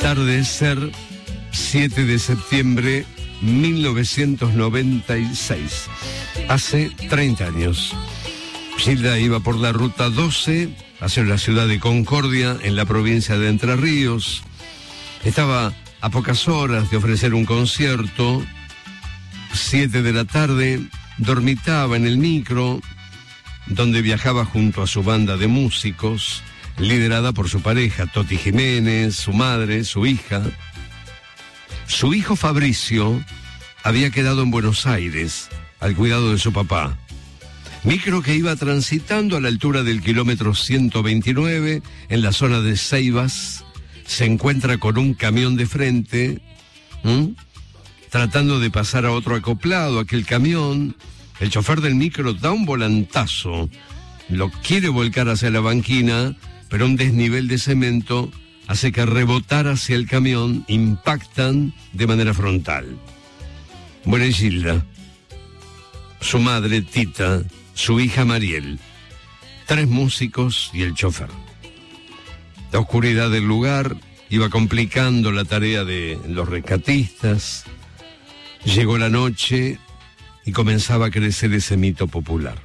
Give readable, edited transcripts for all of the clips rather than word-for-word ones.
Atardecer, 7 de septiembre 1996. Hace 30 años. Gilda iba por la ruta 12 hacia la ciudad de Concordia, en la provincia de Entre Ríos. Estaba a pocas horas de ofrecer un concierto. 7 de la tarde, dormitaba en el micro, donde viajaba junto a su banda de músicos, liderada por su pareja, Toti Jiménez, su madre, su hija. Su hijo Fabricio había quedado en Buenos Aires, al cuidado de su papá. Micro que iba transitando a la altura del kilómetro 129, en la zona de Ceibas, se encuentra con un camión de frente, tratando de pasar a otro acoplado, aquel camión. El chofer del micro da un volantazo, lo quiere volcar hacia la banquina, pero un desnivel de cemento hace que rebotar hacia el camión, impactan de manera frontal. Muere Gilda, su madre Tita, su hija Mariel, 3 músicos y el chofer. La oscuridad del lugar iba complicando la tarea de los rescatistas. Llegó la noche y comenzaba a crecer ese mito popular.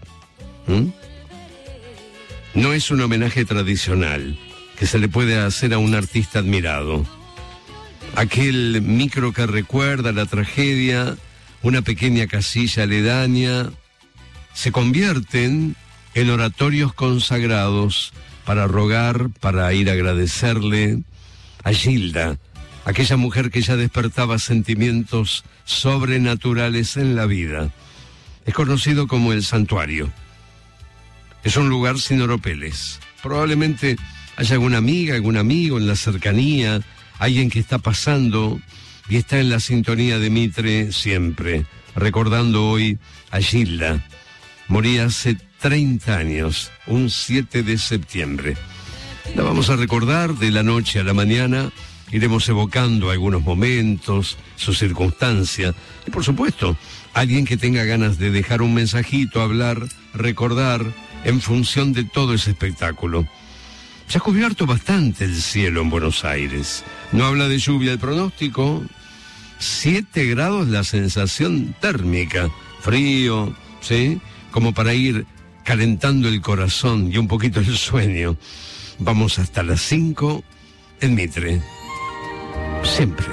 No es un homenaje tradicional que se le puede hacer a un artista admirado. Aquel micro que recuerda la tragedia, una pequeña casilla aledaña, se convierten en oratorios consagrados para rogar, para ir a agradecerle a Gilda, aquella mujer que ya despertaba sentimientos sobrenaturales en la vida. Es conocido como el Santuario. Es un lugar sin oropeles. Probablemente haya alguna amiga, algún amigo en la cercanía, alguien que está pasando y está en la sintonía de Mitre siempre, recordando hoy a Gilda. Moría hace 30 años, un 7 de septiembre. La vamos a recordar de la noche a la mañana. Iremos evocando algunos momentos, su circunstancia. Y por supuesto, alguien que tenga ganas de dejar un mensajito, hablar, recordar, en función de todo ese espectáculo. Se ha cubierto bastante el cielo en Buenos Aires. No habla de lluvia el pronóstico. 7 grados la sensación térmica. Frío, ¿sí? Como para ir calentando el corazón y un poquito el sueño. Vamos hasta las 5 en Mitre. Siempre.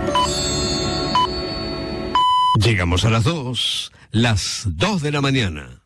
Llegamos a las 2 de la mañana.